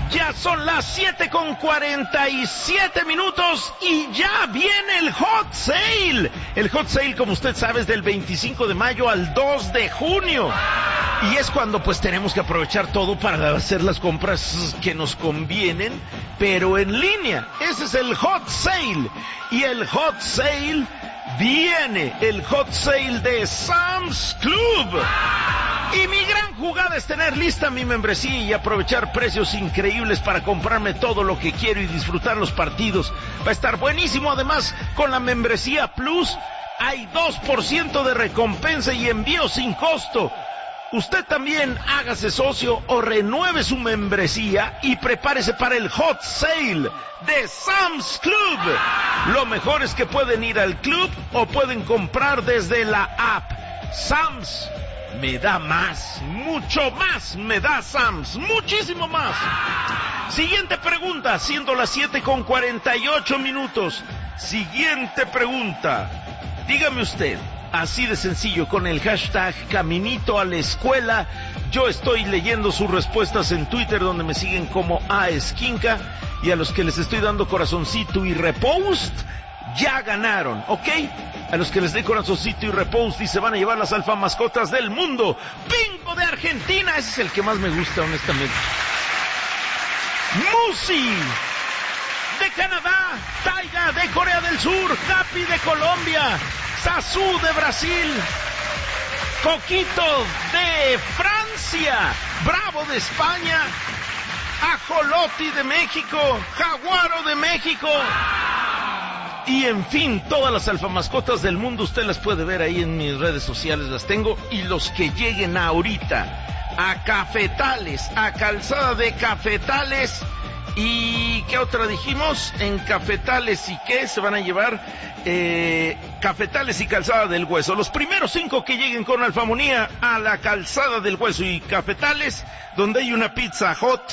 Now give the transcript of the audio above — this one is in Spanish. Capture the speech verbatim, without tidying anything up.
Ya son las siete con cuarenta y siete minutos y ya viene el Hot Sale. El Hot Sale, como usted sabe, es del veinticinco de mayo al dos de junio. Y es cuando pues tenemos que aprovechar todo para hacer las compras que nos convienen, pero en línea. Ese es el Hot Sale. Y el Hot Sale viene, el Hot Sale de Sam's Club. Y mi gran jugada es tener lista mi membresía y aprovechar precios increíbles para comprarme todo lo que quiero y disfrutar los partidos. Va a estar buenísimo. Además, con la membresía Plus hay dos por ciento de recompensa y envío sin costo. Usted también hágase socio o renueve su membresía y prepárese para el Hot Sale de Sam's Club. Lo mejor es que pueden ir al club o pueden comprar desde la app. Sam's me da más, mucho más me da Sam's, muchísimo más. Siguiente pregunta, siendo las siete con cuarenta y ocho minutos. Siguiente pregunta. Dígame usted, así de sencillo, con el hashtag Caminito a la Escuela. Yo estoy leyendo sus respuestas en Twitter, donde me siguen como A Esquinca, y a los que les estoy dando corazoncito y repost, ya ganaron, ¿ok? A los que les dé corazoncito y repost y se van a llevar las alfa mascotas del mundo. Bingo de Argentina, ese es el que más me gusta, honestamente. Musi de Canadá, Taiga de Corea del Sur, Capi de Colombia, Sazú de Brasil, Coquito de Francia, Bravo de España, Ajoloti de México, Jaguaro de México. Y en fin, todas las alfamascotas del mundo usted las puede ver ahí en mis redes sociales, las tengo. Y los que lleguen ahorita a Cafetales, a Calzada de Cafetales, y ¿qué otra dijimos? En Cafetales y qué se van a llevar, eh, Cafetales y Calzada del Hueso. Los primeros cinco que lleguen con Alfamonía a la Calzada del Hueso y Cafetales, donde hay una Pizza Hut